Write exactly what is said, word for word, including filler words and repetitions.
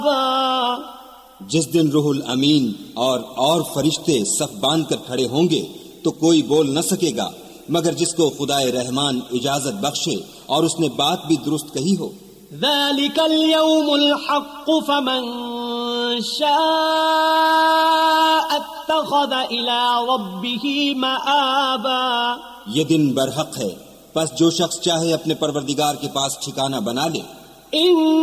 जिस दिन रूहुल अमीन और और फरिश्ते सफ बांध कर खड़े होंगे तो कोई बोल न सकेगा मगर जिसको खुदाए रहमान इजाजत बख्शे और उसने बात भी दुरुस्त कही हो। ज़ालिकल यौमुल हक़्क़ु फमन शाअ अत्तख़ज़ इला रब्बिही मआबा। ये दिन बरहक है, बस जो शख्स चाहे अपने परवरदिगार के पास ठिकाना बना ले।